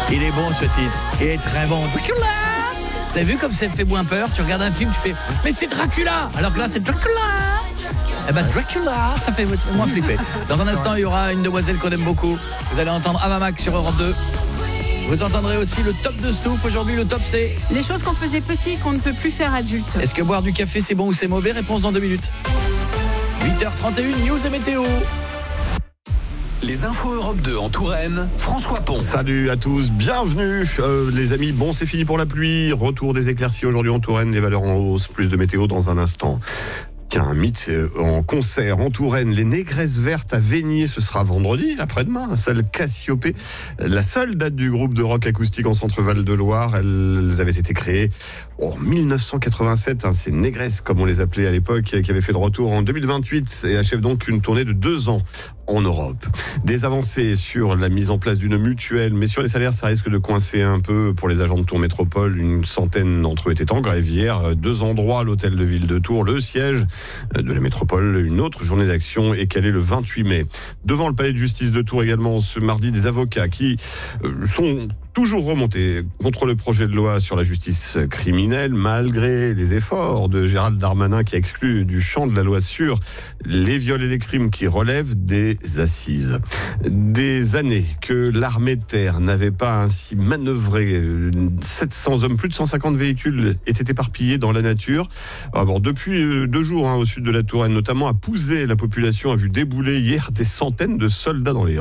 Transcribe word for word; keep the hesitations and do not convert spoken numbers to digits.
Il est bon ce titre. Il est très bon. Dracula. T'as vu comme ça fait moins peur? Tu regardes un film, tu fais mais c'est Dracula. Alors que là c'est Dracula. Eh ben Dracula, ça fait moins flipper. Dans un instant, il y aura une demoiselle qu'on aime beaucoup. Vous allez entendre Ava Max sur Europe deux. Vous entendrez aussi le top de Stouff. Aujourd'hui, le top, c'est... les choses qu'on faisait petit et qu'on ne peut plus faire adulte. Est-ce que boire du café, c'est bon ou c'est mauvais? Réponse dans deux minutes. huit heures trente et une, news et météo. Les infos Europe deux en Touraine, François Pont. Salut à tous, bienvenue euh, les amis. Bon, c'est fini pour la pluie. Retour des éclaircies aujourd'hui en Touraine. Les valeurs en hausse, plus de météo dans un instant. Tiens, un mythe en concert en Touraine, les Négresses Vertes à Vénier, ce sera vendredi, après-demain, salle Cassiopée, la seule date du groupe de rock acoustique en centre-Val de Loire. Elles avaient été créées en dix-neuf cent quatre-vingt-sept, hein, c'est Négresses comme on les appelait à l'époque, qui avaient fait le retour en deux mille vingt-huit et achèvent donc une tournée de deux ans en Europe. Des avancées sur la mise en place d'une mutuelle, mais sur les salaires, ça risque de coincer un peu pour les agents de Tours Métropole. Une centaine d'entre eux étaient en grève hier. Deux endroits, l'hôtel de ville de Tours, le siège de la métropole. Une autre journée d'action est calée le vingt-huit mai. Devant le palais de justice de Tours également, ce mardi, des avocats qui sont toujours remontés contre le projet de loi sur la justice criminelle, malgré les efforts de Gérald Darmanin qui exclut du champ de la loi sur les viols et les crimes qui relèvent des assises. Des années que l'armée de terre n'avait pas ainsi manœuvré. sept cents hommes, plus de cent cinquante véhicules étaient éparpillés dans la nature. Alors, depuis deux jours, hein, au sud de la Touraine, notamment à Pouzet, la population a vu débouler hier des centaines de soldats dans les